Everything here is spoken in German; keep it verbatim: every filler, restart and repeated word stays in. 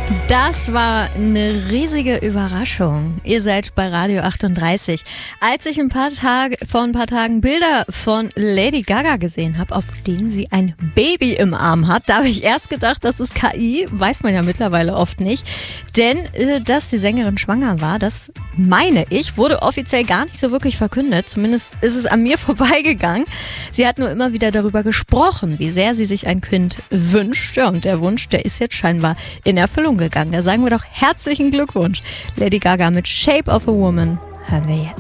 Das war eine riesige Überraschung. Ihr seid bei Radio achtunddreißig. Als ich ein paar Tage, vor ein paar Tagen Bilder von Lady Gaga gesehen habe, auf denen sie ein Baby im Arm hat, da habe ich erst gedacht, das ist K I. Weiß man ja mittlerweile oft nicht. Denn, äh, dass die Sängerin schwanger war, das meine ich, wurde offiziell gar nicht so wirklich verkündet. Zumindest ist es an mir vorbeigegangen. Sie hat nur immer wieder darüber gesprochen, wie sehr sie sich ein Kind wünscht. Ja, und der Wunsch, der ist jetzt scheinbar in Erfüllung gegangen. Da sagen wir doch herzlichen Glückwunsch. Lady Gaga mit Shape of a Woman hören wir jetzt.